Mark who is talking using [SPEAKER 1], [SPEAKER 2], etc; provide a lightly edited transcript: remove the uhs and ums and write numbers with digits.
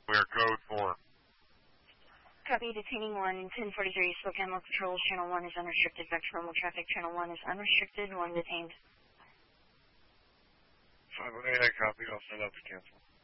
[SPEAKER 1] Clear code 4.
[SPEAKER 2] Copy, detaining 1, 1043, Spokane Local Patrol, Channel 1 is unrestricted, vector normal traffic, Channel 1 is unrestricted, 1 detained.
[SPEAKER 1] 518, I copy, I'll send out the cancel.